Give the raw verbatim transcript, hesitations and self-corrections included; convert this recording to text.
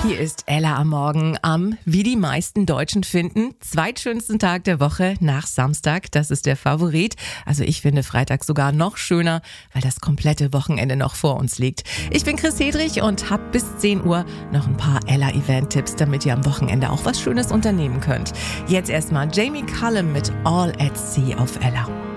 Hier ist Ella am Morgen am, wie die meisten Deutschen finden, zweitschönsten Tag der Woche nach Samstag. Das ist der Favorit. Also ich finde Freitag sogar noch schöner, weil das komplette Wochenende noch vor uns liegt. Ich bin Chris Hedrich und habe bis zehn Uhr noch ein paar Ella-Event-Tipps, damit ihr am Wochenende auch was Schönes unternehmen könnt. Jetzt erstmal Jamie Cullum mit All at Sea auf Ella.